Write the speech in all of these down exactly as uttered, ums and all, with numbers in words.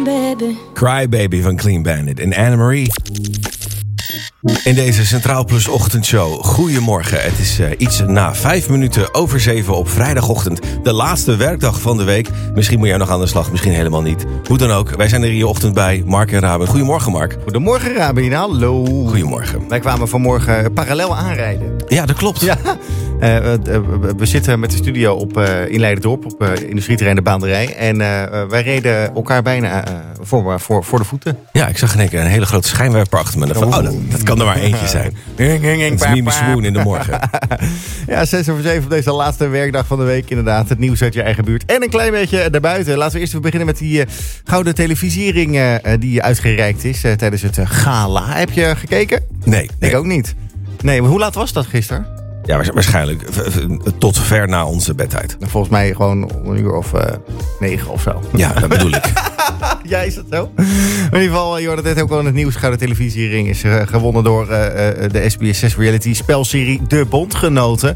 Baby. Cry Baby van Clean Bandit en Anne-Marie. In deze Centraal Plus ochtendshow. Goedemorgen, het is uh, iets na vijf minuten over zeven op vrijdagochtend. De laatste werkdag van de week. Misschien moet jij nog aan de slag, misschien helemaal niet. Hoe dan ook, wij zijn er in je ochtend bij. Mark en Raben. Goedemorgen, Mark. Goedemorgen, Raben. Hallo. Goedemorgen. Wij kwamen vanmorgen parallel aanrijden. Ja, dat klopt. Ja. Uh, we, we zitten met de studio op, uh, in Leiderdorp, op uh, industrieterrein De Baanderij. En uh, wij reden elkaar bijna uh, voor, voor, voor de voeten. Ja, ik zag in één keer een hele grote schijnwerper achter me. Van, oh, dat, dat kan er maar eentje zijn. Het is Mimi Swoon in de morgen. Ja, zes over zeven op deze laatste werkdag van de week. Inderdaad, het nieuws uit je eigen buurt. En een klein beetje daarbuiten. Laten we eerst even beginnen met die uh, gouden televisiering uh, die uitgereikt is uh, tijdens het uh, gala. Heb je gekeken? Nee. nee. Ik ook niet. Nee, maar hoe laat was dat gisteren? Ja, waarschijnlijk tot ver na onze bedtijd. Volgens mij gewoon om een uur of uh, negen of zo. Ja, dat bedoel ik. Ja, is dat zo? In ieder geval, je hoorde dit ook al in het nieuws. Gouden televisiering is uh, gewonnen door uh, de S B S zes reality spelserie De Bondgenoten.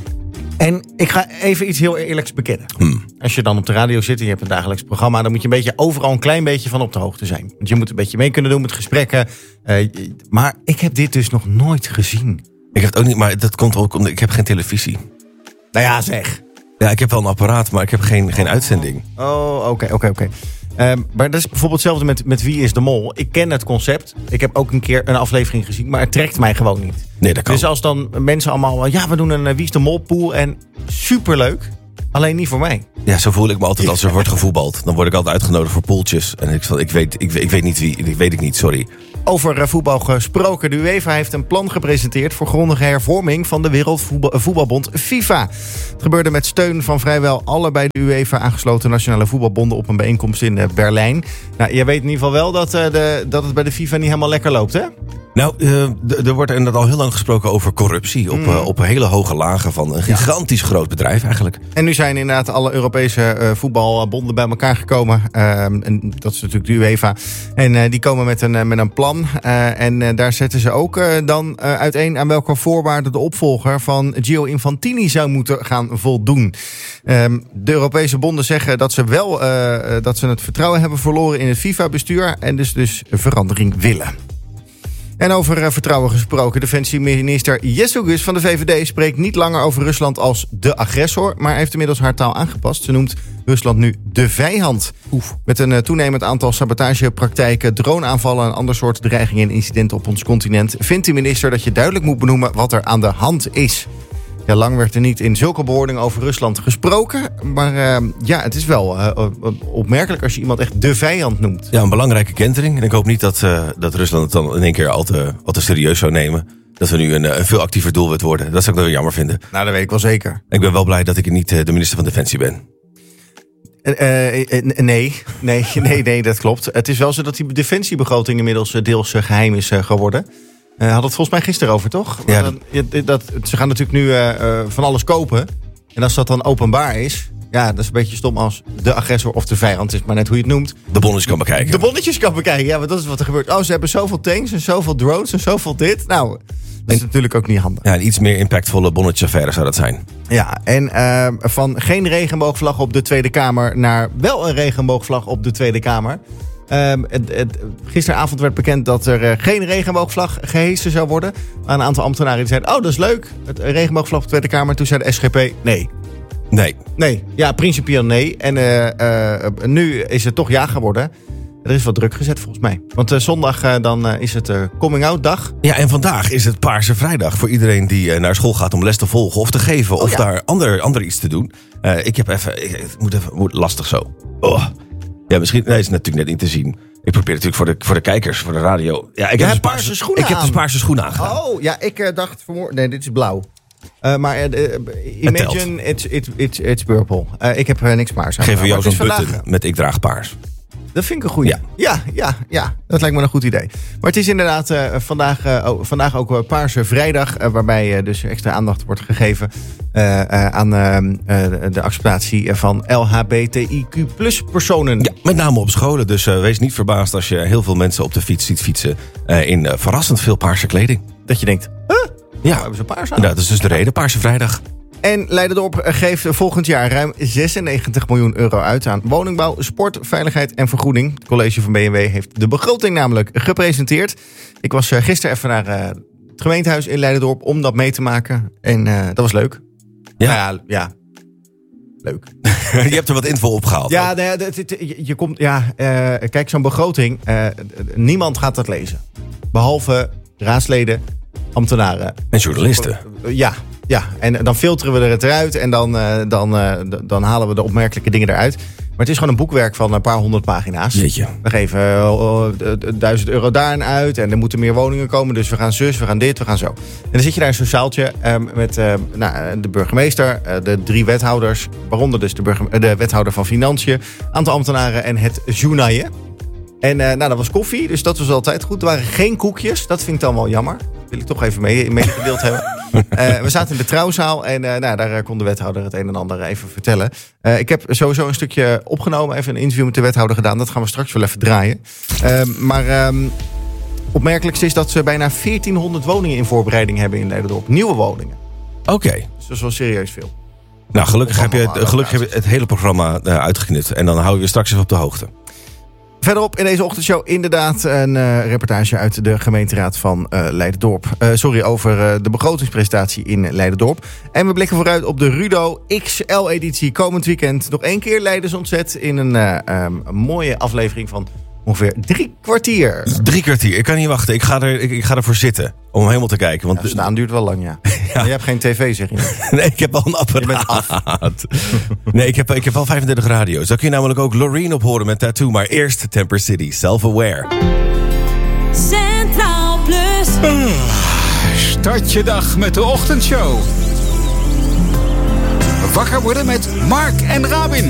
En ik ga even iets heel eerlijks bekennen. Hmm. Als je dan op de radio zit en je hebt een dagelijks programma, dan moet je een beetje overal een klein beetje van op de hoogte zijn. Want je moet een beetje mee kunnen doen met gesprekken. Uh, maar ik heb dit dus nog nooit gezien. Ik heb het ook niet, maar dat komt ook omdat ik heb geen televisie. Nou ja, zeg. Ja, ik heb wel een apparaat, maar ik heb geen, geen uitzending. Oh, oké, oké, oké. Maar dat is bijvoorbeeld hetzelfde met, met Wie is de Mol. Ik ken het concept. Ik heb ook een keer een aflevering gezien, maar het trekt mij gewoon niet. Nee, dat kan. Dus als dan mensen allemaal, ja, we doen een Wie is de Mol pool en superleuk. Alleen niet voor mij. Ja, zo voel ik me altijd als er wordt gevoetbald. Dan word ik altijd uitgenodigd voor poeltjes. En ik, ik, weet, ik, ik weet niet wie, ik weet ik niet, sorry. Over voetbal gesproken. De UEFA heeft een plan gepresenteerd voor grondige hervorming van de Wereldvoetbalbond FIFA. Het gebeurde met steun van vrijwel alle bij de UEFA aangesloten nationale voetbalbonden op een bijeenkomst in Berlijn. Nou, je weet in ieder geval wel dat, uh, de, dat het bij de FIFA niet helemaal lekker loopt, hè? Nou, uh, d- er wordt inderdaad al heel lang gesproken over corruptie. Op, mm. uh, op hele hoge lagen van een gigantisch ja. groot bedrijf eigenlijk. En nu zijn inderdaad alle Europese uh, voetbalbonden bij elkaar gekomen. Uh, en dat is natuurlijk de UEFA. En uh, die komen met een, uh, met een plan. Uh, en uh, daar zetten ze ook uh, dan uh, uiteen aan welke voorwaarden de opvolger van Gio Infantini zou moeten gaan voldoen. Um, de Europese bonden zeggen dat ze wel uh, dat ze het vertrouwen hebben verloren in het FIFA-bestuur. En dus, dus verandering willen. En over uh, vertrouwen gesproken. Defensieminister Jessugus van de V V D spreekt niet langer over Rusland als de agressor, maar heeft inmiddels haar taal aangepast. Ze noemt Rusland nu de vijand. Oef. Met een uh, toenemend aantal sabotagepraktijken, droneaanvallen en ander soort dreigingen en incidenten op ons continent, vindt de minister dat je duidelijk moet benoemen wat er aan de hand is. Ja, lang werd er niet in zulke bewoordingen over Rusland gesproken. Maar uh, ja, het is wel uh, opmerkelijk als je iemand echt de vijand noemt. Ja, een belangrijke kentering. En ik hoop niet dat, uh, dat Rusland het dan in één keer al te, al te serieus zou nemen. Dat we nu een, een veel actiever doelwit worden. Dat zou ik wel jammer vinden. Nou, dat weet ik wel zeker. Ik ben wel blij dat ik niet uh, de minister van Defensie ben. Uh, uh, nee, nee, nee, nee, dat klopt. Het is wel zo dat die defensiebegroting inmiddels uh, deels uh, geheim is uh, geworden. Uh, had het volgens mij gisteren over, toch? Ja, dat... Dat, dat, ze gaan natuurlijk nu uh, uh, van alles kopen. En als dat dan openbaar is, ja, dat is een beetje stom als de agressor of de vijand is, maar net hoe je het noemt. De bonnetjes kan bekijken. De bonnetjes kan bekijken, ja, want dat is wat er gebeurt. Oh, ze hebben zoveel tanks en zoveel drones en zoveel dit. Nou, dat is en, natuurlijk ook niet handig. Ja, een iets meer impactvolle bonnetjesaffaire zou dat zijn. Ja, en uh, van geen regenboogvlag op de Tweede Kamer naar wel een regenboogvlag op de Tweede Kamer. Um, het, het, gisteravond werd bekend dat er uh, geen regenboogvlag gehesen zou worden. Een aantal ambtenaren die zeiden, oh, dat is leuk. Het regenboogvlag op de Tweede Kamer. Toen zei de S G P, nee. Nee. Nee, ja, principieel nee. En uh, uh, nu is het toch ja geworden. Er is wat druk gezet volgens mij. Want uh, zondag uh, dan uh, is het uh, coming-out dag. Ja, en vandaag is het Paarse Vrijdag. Voor iedereen die uh, naar school gaat om les te volgen of te geven. Oh, of ja. daar ander, ander iets te doen. Uh, ik heb even, ik, het moet even, moet lastig zo. Oh. Ja, misschien, nee, is natuurlijk net niet te zien. Ik probeer natuurlijk voor de, voor de kijkers, voor de radio. Ja, ik heb dus paarse schoenen Ik heb dus paarse schoenen aangedaan. Oh, ja, ik uh, dacht vanmorgen, nee, dit is blauw. Uh, maar uh, imagine it's, it's, it's, it's purple. Uh, ik heb uh, niks paars aan. Geef voor jou zo'n button met ik draag paars. Dat vind ik een goeie. Ja. Ja, ja, ja, dat lijkt me een goed idee. Maar het is inderdaad uh, vandaag, uh, oh, vandaag ook uh, Paarse Vrijdag. Uh, waarbij uh, dus extra aandacht wordt gegeven uh, uh, aan uh, uh, de acceptatie van L H B T I Q plus personen. Ja, met name op scholen. Dus uh, wees niet verbaasd als je heel veel mensen op de fiets ziet fietsen. Uh, in uh, verrassend veel paarse kleding. Dat je denkt, huh? Ja, hebben ze paars aan? Ja, dat is dus de reden. Paarse Vrijdag. En Leiderdorp geeft volgend jaar ruim zesennegentig miljoen euro uit aan woningbouw, sport, veiligheid en vergroening. Het college van B N W heeft de begroting namelijk gepresenteerd. Ik was gisteren even naar het gemeentehuis in Leiderdorp om dat mee te maken. En uh, dat was leuk. Ja, nou ja, ja. Leuk. Je hebt er wat info opgehaald. Ja, nee, het, het, je, je komt, ja uh, kijk, zo'n begroting, uh, niemand gaat dat lezen. Behalve raadsleden, ambtenaren. En journalisten. Uh, ja, ja, en dan filteren we er het eruit en dan, uh, dan, uh, dan halen we de opmerkelijke dingen eruit. Maar het is gewoon een boekwerk van een paar honderd pagina's. Jeetje. We geven uh, duizend euro daarin uit en er moeten meer woningen komen. Dus we gaan zus, we gaan dit, we gaan zo. En dan zit je daar in zo'n zaaltje um, met uh, nou, de burgemeester, uh, de drie wethouders. Waaronder dus de, burger, uh, de wethouder van Financiën, aantal ambtenaren en het journaille. En uh, nou, dat was koffie, dus dat was altijd goed. Er waren geen koekjes, dat vind ik dan wel jammer. Wil ik toch even mee, meegedeeld hebben. Uh, we zaten in de trouwzaal en uh, nou, daar kon de wethouder het een en ander even vertellen. Uh, ik heb sowieso een stukje opgenomen, even een interview met de wethouder gedaan. Dat gaan we straks wel even draaien. Uh, maar um, opmerkelijkste is dat ze bijna veertienhonderd woningen in voorbereiding hebben in Leiderdorp. Nieuwe woningen. Oké. Okay. Dus dat is wel serieus veel. Nou, gelukkig heb je het, gelukkig heb je het hele programma uh, uitgeknipt. En dan houden we je straks even op de hoogte. Verderop in deze ochtendshow inderdaad een uh, reportage uit de gemeenteraad van uh, Leiderdorp. Uh, sorry, over uh, de begrotingspresentatie in Leiderdorp. En we blikken vooruit op de Rudo X L-editie komend weekend. Nog één keer Leiders ontzet in een, uh, um, een mooie aflevering van ongeveer drie kwartier. Drie kwartier, ik kan niet wachten. Ik ga, er, ik, ik ga ervoor zitten om helemaal te kijken. Want ja, staan duurt wel lang, ja. ja. Je hebt geen tv, zeg je niet. Nee, ik heb wel een apparaat. Je bent af. Nee, ik heb, ik heb wel vijfendertig radio's. Daar kun je namelijk ook Loreen op horen met Tattoo. Maar eerst Temper City, Self-Aware. Centraal Plus. Uh, start je dag met de ochtendshow. Wakker worden met Mark en Rabin.